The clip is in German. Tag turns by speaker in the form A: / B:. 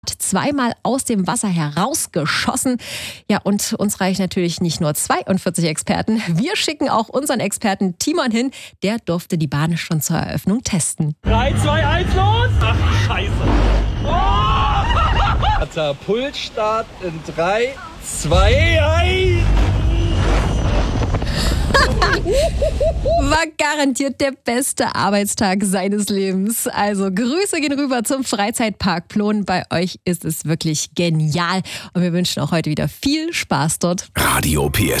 A: zweimal aus dem Wasser herausgeschossen. Ja, und uns reichen natürlich nicht nur 42 Experten. Wir schicken auch unseren Experten Timon hin. Der durfte die Bahn schon zur Eröffnung testen.
B: 3, 2, 1, los! Ach, Scheiße. Oh! Katapultstart in 3, 2, 1.
A: War garantiert der beste Arbeitstag seines Lebens. Also Grüße gehen rüber zum Freizeitpark Plon. Bei euch ist es wirklich genial. Und wir wünschen auch heute wieder viel Spaß dort.
C: Radio PSR.